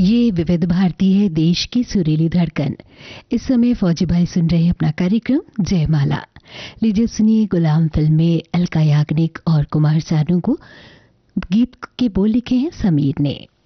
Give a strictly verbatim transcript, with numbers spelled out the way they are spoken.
ये विविध भारती है, देश की सुरीली धड़कन। इस समय फौजी भाई सुन रहे हैं अपना कार्यक्रम जयमाला। लीजिए सुनिए गुलाम फिल्म में अलका याग्निक और कुमार सानू को गीत के बोल लिखे हैं समीर ने।